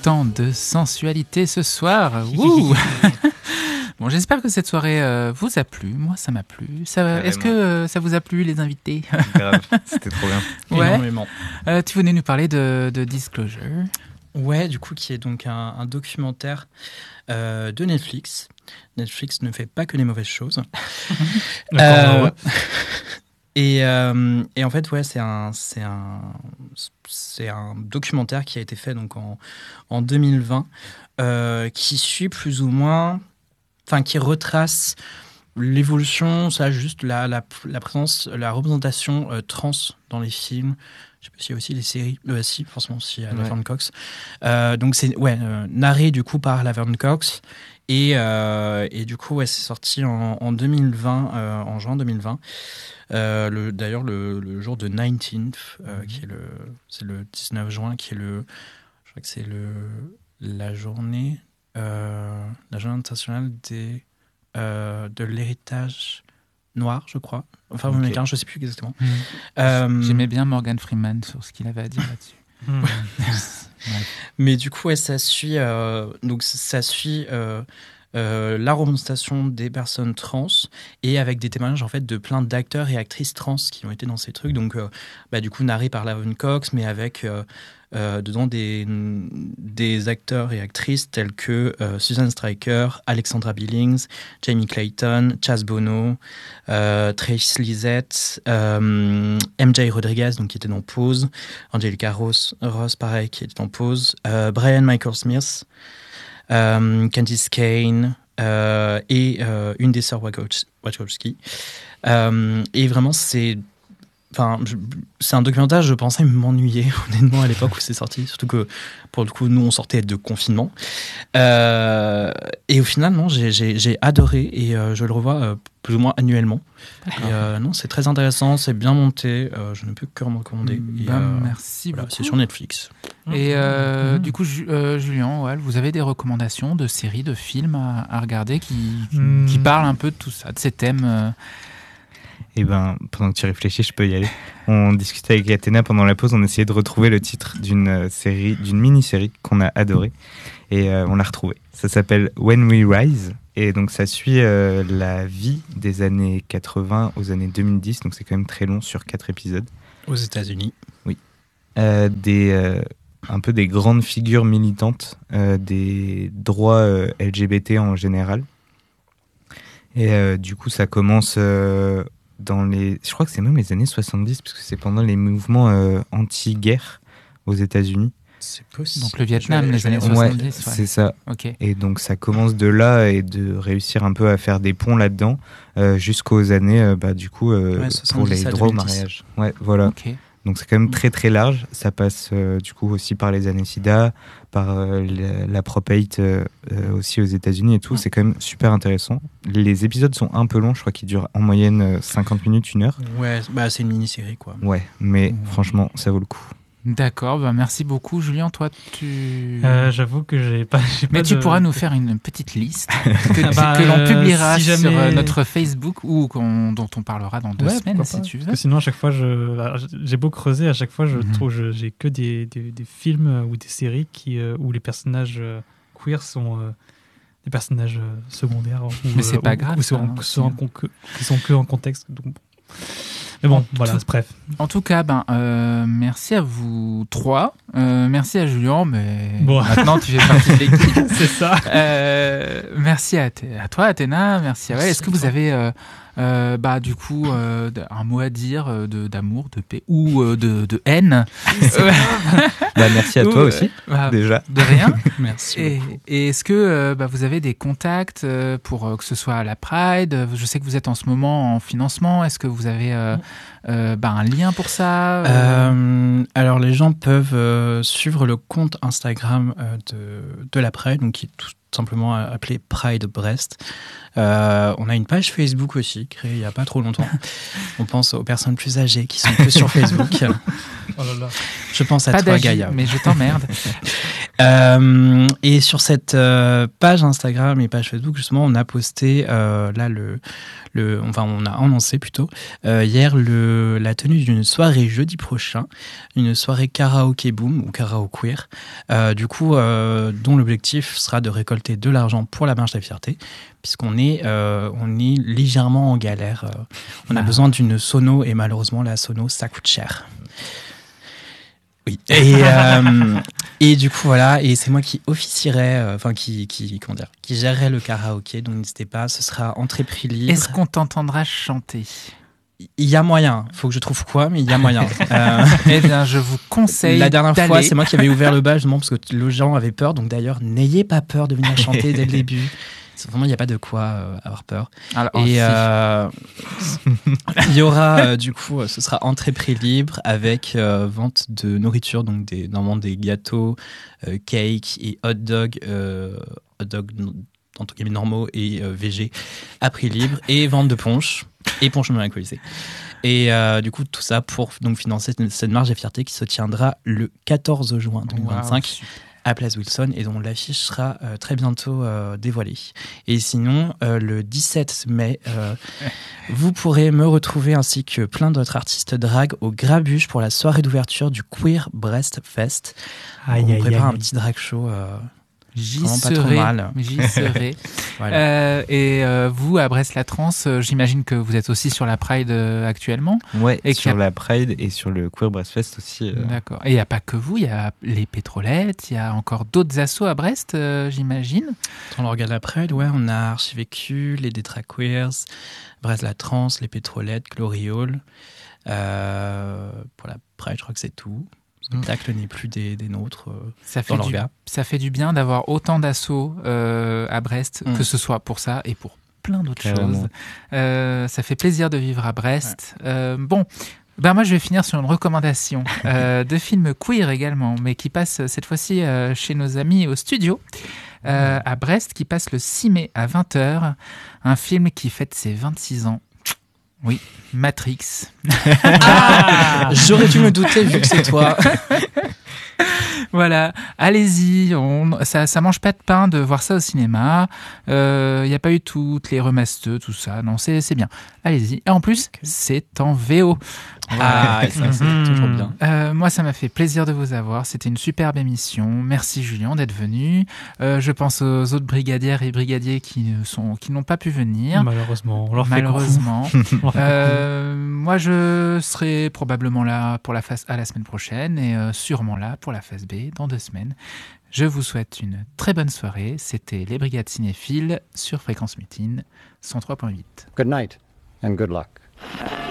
tant de sensualité ce soir. Wouh. Bon, j'espère que cette soirée vous a plu. Moi, ça m'a plu. Est-ce que ça vous a plu, les invités? Grave, c'était trop bien. Ouais. Énormément. Tu venais nous parler de Disclosure. Ouais, du coup, qui est donc un documentaire de Netflix. Netflix ne fait pas que des mauvaises choses. Et en fait, ouais, c'est un documentaire qui a été fait donc en 2020, qui suit plus ou moins, enfin, qui retrace l'évolution, ça juste la présence, la représentation trans dans les films. Je sais pas s'il y a aussi les séries. Si, forcément, si, à Laverne Cox. Donc, c'est narré du coup par Laverne Cox. Et du coup, ouais, c'est sorti en 2020, en juin 2020. D'ailleurs, le jour de 19th, c'est le 19 juin, qui est je crois que c'est la journée internationale de l'héritage noir, je crois. Enfin, okay. Je ne sais plus exactement. J'aimais bien Morgan Freeman sur ce qu'il avait à dire là-dessus. Mais du coup, ouais, ça suit la représentation des personnes trans et avec des témoignages en fait de plein d'acteurs et actrices trans qui ont été dans ces trucs. Donc, du coup, narré par Laverne Cox, mais avec dedans des acteurs et actrices tels que Susan Stryker, Alexandra Billings, Jamie Clayton, Chaz Bono, Trace Lizette, MJ Rodriguez, donc qui était dans Pose, Angelica Ross, pareil, qui était dans Pose, Brian Michael Smith, Candice Kane et une des sœurs Wachowski. Et vraiment, c'est un documentaire, je pensais m'ennuyer honnêtement à l'époque où c'est sorti, surtout que pour le coup nous on sortait de confinement, et au final non, j'ai adoré et je le revois plus ou moins annuellement. Et non, c'est très intéressant, c'est bien monté, je ne peux que me recommander. Merci beaucoup. C'est sur Netflix. Et du coup, Julien, ouais, vous avez des recommandations de séries, de films à regarder qui parlent un peu de tout ça, de ces thèmes? Eh ben, pendant que tu réfléchis, je peux y aller. On discutait avec Athéna pendant la pause, on essayait de retrouver le titre d'une mini-série qu'on a adorée. Et on l'a retrouvé. Ça s'appelle When We Rise. Et donc, ça suit la vie des années 80 aux années 2010. Donc, c'est quand même très long sur 4 épisodes. Aux États-Unis. Oui. Un peu des grandes figures militantes des droits LGBT en général. Et du coup, ça commence... je crois que c'est même les années 70, parce que c'est pendant les mouvements anti-guerre aux États-Unis. C'est possible. Donc le Vietnam, les années 70. Ouais, c'est ça. Okay. Et donc ça commence de là et de réussir un peu à faire des ponts là-dedans jusqu'aux années, du coup, pour les droits au mariage. Ouais, voilà. Okay. Donc c'est quand même très très large. Ça passe du coup aussi par les années SIDA, par la Prop-8 aussi aux États-Unis et tout. C'est quand même super intéressant. Les épisodes sont un peu longs, je crois qu'ils durent en moyenne 50 minutes, 1 heure. Ouais, c'est une mini-série quoi. Ouais, mais franchement, ça vaut le coup. D'accord, merci beaucoup. Julien, toi, j'avoue que j'ai pas. Mais tu pourras nous faire une petite liste que l'on publiera sur notre Facebook ou dont on parlera dans 2 semaines, si tu veux. Parce que sinon, à chaque fois, j'ai beau creuser, à chaque fois, je trouve j'ai que des films ou des séries où les personnages queer sont des personnages secondaires. Mais c'est pas grave. Ou qui sont que en contexte. Donc, mais bon, bref. En tout cas, merci à vous 3. Merci à Julien, mais maintenant tu fais partie de l'équipe. C'est ça. Merci à toi, Athéna. Merci à Est-ce que vous avez du coup un mot à dire d'amour, de paix ou de haine? Merci à toi aussi, déjà. De rien. Merci. Et est-ce que vous avez des contacts pour que ce soit à la Pride? Je sais que vous êtes en ce moment en financement. Est-ce que vous avez un lien pour ça? Alors les gens peuvent suivre le compte Instagram de la Pride, donc qui est tout simplement appelé Pride Brest. On a une page Facebook aussi, créée il n'y a pas trop longtemps. On pense aux personnes plus âgées qui sont que sur Facebook. Oh là là. Je pense à pas toi, Gaïa. Mais je t'emmerde. Et sur cette page Instagram et page Facebook, justement, on a posté on a annoncé plutôt hier la tenue d'une soirée jeudi prochain, une soirée karaoké boom ou karaoke queer, dont l'objectif sera de récolter de l'argent pour la marche de la fierté, puisqu'on est légèrement en galère. On a besoin d'une sono et malheureusement la sono ça coûte cher. Oui. Et du coup voilà, et c'est moi qui officierai, qui gérerai le karaoké, donc n'hésitez pas, ce sera entrée prix libre. Est-ce qu'on t'entendra chanter ? Il y a moyen, faut que je trouve quoi, mais il y a moyen. Eh bien, je vous conseille. La dernière d'aller. fois, c'est moi qui avais ouvert le bal, justement, parce que les gens avaient peur. Donc d'ailleurs, n'ayez pas peur de venir chanter dès le début. Vraiment, il n'y a pas de quoi avoir peur. Alors, et il y aura, ce sera entrée prix libre avec vente de nourriture, donc normalement des gâteaux, cakes et hot dogs entre guillemets normaux et végé à prix libre, et vente de punch et punch non alcoolisé. Et tout ça pour donc financer cette marche de fierté qui se tiendra le 14 juin 2025 à Place Wilson, et dont l'affiche sera très bientôt dévoilée. Et sinon, le 17 mai, vous pourrez me retrouver ainsi que plein d'autres artistes drag au Grabuge pour la soirée d'ouverture du Queer Brest Fest. On prépare un petit drag show. J'y serai. Voilà. Et vous, à Brest-la-Trans, j'imagine que vous êtes aussi sur la Pride actuellement. Ouais, et sur la Pride et sur le Queer Brest Fest aussi. D'accord. Et il n'y a pas que vous, il y a les Pétrolettes, il y a encore d'autres assos à Brest, j'imagine. Quand on regarde la Pride, on a Archivécu, les Drag Queers, Brest-la-Trans, les Pétrolettes, Gloriole. Pour la Pride, je crois que c'est tout. Le spectacle n'est plus des nôtres ça fait du bien d'avoir autant d'assauts à Brest, que ce soit pour ça et pour plein d'autres choses. Ça fait plaisir de vivre à Brest. Ouais. Moi je vais finir sur une recommandation de film queer également, mais qui passe cette fois-ci chez nos amis au studio à Brest, qui passe le 6 mai à 20h. Un film qui fête ses 26 ans. Oui, Matrix. J'aurais dû me douter vu que c'est toi. Voilà, allez-y, ça mange pas de pain de voir ça au cinéma. Il n'y a pas eu toutes les remasters, tout ça. Non, c'est bien. Allez-y. Et en plus, c'est en VO. Ah, ça, c'est toujours bien. Moi, ça m'a fait plaisir de vous avoir. C'était une superbe émission. Merci Julien d'être venu. Je pense aux autres brigadières et brigadiers qui n'ont pas pu venir. Malheureusement, on leur fait coucou. Moi, je serai probablement là pour la phase A la semaine prochaine et sûrement là pour la phase B dans 2 semaines. Je vous souhaite une très bonne soirée. C'était les Brigades Cinéphiles sur Fréquence Mutine 103.8. Good night and good luck.